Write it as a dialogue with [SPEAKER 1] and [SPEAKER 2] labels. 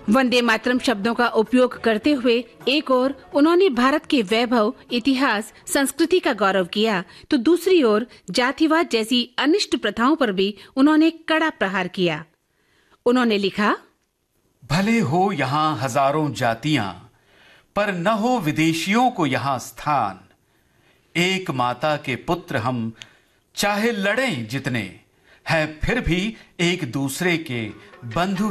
[SPEAKER 1] वंदे मातरम शब्दों का उपयोग करते हुए एक ओर उन्होंने भारत के वैभव, इतिहास, संस्कृति का गौरव किया, तो दूसरी ओर जातिवाद जैसी अनिष्ट प्रथाओं पर भी उन्होंने कड़ा प्रहार किया। उन्होंने लिखा,
[SPEAKER 2] भले हो यहाँ हजारों जातियां, पर न हो विदेशियों को यहाँ स्थान। एक माता के पुत्र हम, चाहे लड़ें जितने, हैं फिर भी एक दूसरे के बंधु